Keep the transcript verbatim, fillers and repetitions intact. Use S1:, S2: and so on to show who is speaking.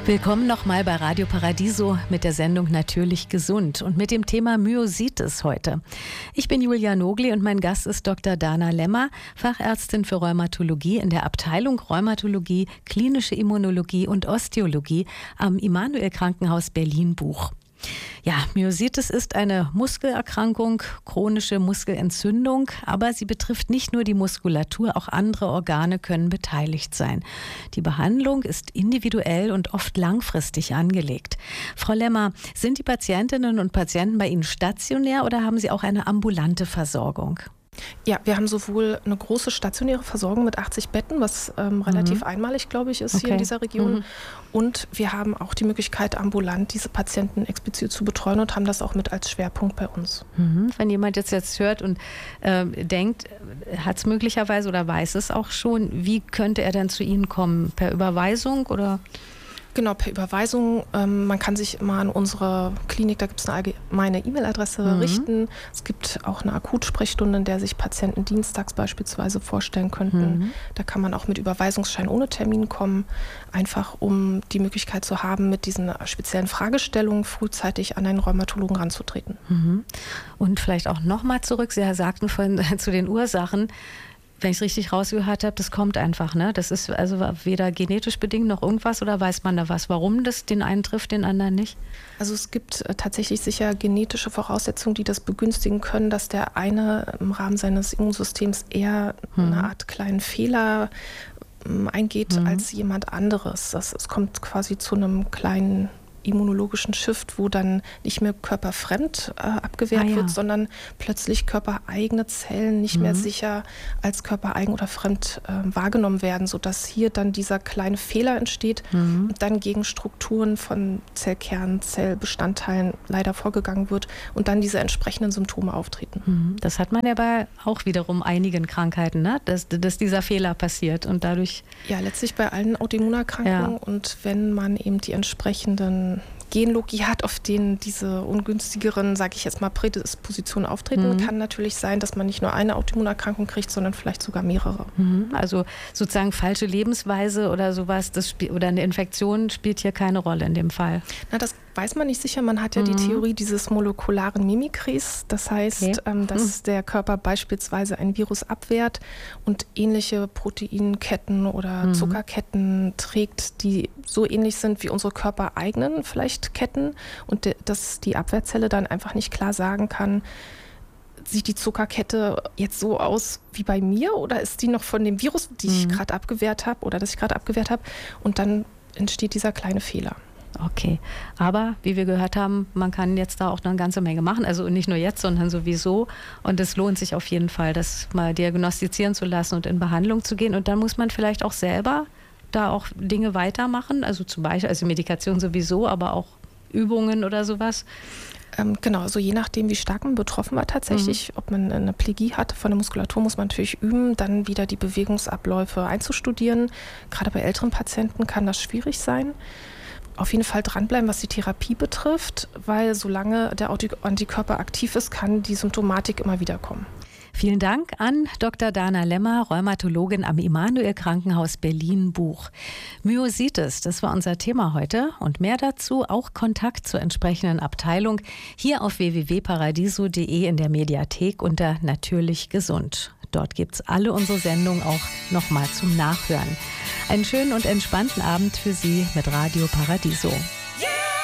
S1: Willkommen nochmal bei Radio Paradiso mit der Sendung Natürlich gesund und mit dem Thema Myositis heute. Ich bin Julia Nogli und mein Gast ist Doktor Dana Lemmer, Fachärztin für Rheumatologie in der Abteilung Rheumatologie, Klinische Immunologie und Osteologie am Immanuel Krankenhaus Berlin-Buch. Ja, Myositis ist eine Muskelerkrankung, chronische Muskelentzündung, aber sie betrifft nicht nur die Muskulatur, auch andere Organe können beteiligt sein. Die Behandlung ist individuell und oft langfristig angelegt. Frau Lemmer, sind die Patientinnen und Patienten bei Ihnen stationär oder haben Sie auch eine ambulante Versorgung?
S2: Ja, wir haben sowohl eine große stationäre Versorgung mit achtzig Betten, was ähm, relativ mhm. einmalig, glaube ich, ist okay. hier in dieser Region. Mhm. Und wir haben auch die Möglichkeit, ambulant diese Patienten explizit zu betreuen und haben das auch mit als Schwerpunkt bei uns.
S1: Mhm. Wenn jemand jetzt, jetzt hört und äh, denkt, hat es möglicherweise oder weiß es auch schon, wie könnte er denn zu Ihnen kommen? Per Überweisung oder?
S2: Genau, per Überweisung. Ähm, man kann sich immer an unsere Klinik, da gibt es eine allgemeine E-Mail-Adresse, mhm. richten. Es gibt auch eine Akutsprechstunde, in der sich Patienten dienstags beispielsweise vorstellen könnten. Mhm. Da kann man auch mit Überweisungsschein ohne Termin kommen, einfach um die Möglichkeit zu haben, mit diesen speziellen Fragestellungen frühzeitig an einen Rheumatologen ranzutreten.
S1: Mhm. Und vielleicht auch nochmal zurück, Sie sagten vorhin zu den Ursachen, wenn ich es richtig rausgehört habe, das kommt einfach, ne? Das ist also weder genetisch bedingt noch irgendwas, oder weiß man da was, warum das den einen trifft, den anderen nicht?
S2: Also es gibt äh, tatsächlich sicher genetische Voraussetzungen, die das begünstigen können, dass der eine im Rahmen seines Immunsystems eher hm. eine Art kleinen Fehler ähm, eingeht hm. als jemand anderes. Das, es kommt quasi zu einem kleinen immunologischen Shift, wo dann nicht mehr körperfremd äh, abgewehrt ah, ja. wird, sondern plötzlich körpereigene Zellen nicht mhm. mehr sicher als körpereigen oder fremd äh, wahrgenommen werden, sodass hier dann dieser kleine Fehler entsteht mhm. und dann gegen Strukturen von Zellkernen, Zellbestandteilen leider vorgegangen wird und dann diese entsprechenden Symptome auftreten.
S1: Mhm. Das hat man ja bei auch wiederum einigen Krankheiten, ne? dass, dass dieser Fehler passiert und dadurch...
S2: Ja, letztlich bei allen Autoimmunerkrankungen ja. und wenn man eben die entsprechenden Genlogie hat, auf denen diese ungünstigeren, sage ich jetzt mal, Prädispositionen auftreten, mhm. kann natürlich sein, dass man nicht nur eine Autoimmunerkrankung kriegt, sondern vielleicht sogar mehrere.
S1: Mhm. Also sozusagen falsche Lebensweise oder sowas, das spiel- oder eine Infektion spielt hier keine Rolle in dem Fall.
S2: Na, das weiß man nicht sicher. Man hat ja mhm. die Theorie dieses molekularen Mimikries. Das heißt, okay. ähm, dass mhm. der Körper beispielsweise ein Virus abwehrt und ähnliche Proteinketten oder mhm. Zuckerketten trägt, die so ähnlich sind wie unsere körpereigenen vielleicht Ketten und de- dass die Abwehrzelle dann einfach nicht klar sagen kann, sieht die Zuckerkette jetzt so aus wie bei mir oder ist die noch von dem Virus, die mhm. ich gerade abgewehrt habe oder das ich gerade abgewehrt habe, und dann entsteht dieser kleine Fehler.
S1: Okay, aber wie wir gehört haben, man kann jetzt da auch noch eine ganze Menge machen, also nicht nur jetzt, sondern sowieso, und es lohnt sich auf jeden Fall, das mal diagnostizieren zu lassen und in Behandlung zu gehen, und dann muss man vielleicht auch selber da auch Dinge weitermachen, also zum Beispiel, also Medikation sowieso, aber auch Übungen oder sowas?
S2: Ähm, genau, also je nachdem, wie stark man betroffen war tatsächlich, mhm. ob man eine Plegie hatte von der Muskulatur, muss man natürlich üben, dann wieder die Bewegungsabläufe einzustudieren. Gerade bei älteren Patienten kann das schwierig sein. Auf jeden Fall dranbleiben, was die Therapie betrifft, weil solange der Antikörper aktiv ist, kann die Symptomatik immer wieder kommen.
S1: Vielen Dank an Doktor Dana Lemmer, Rheumatologin am Immanuel Krankenhaus Berlin-Buch. Myositis, das war unser Thema heute, und mehr dazu, auch Kontakt zur entsprechenden Abteilung, hier auf w w w punkt paradiso punkt d e in der Mediathek unter Natürlich gesund. Dort gibt es alle unsere Sendungen auch nochmal zum Nachhören. Einen schönen und entspannten Abend für Sie mit Radio Paradiso.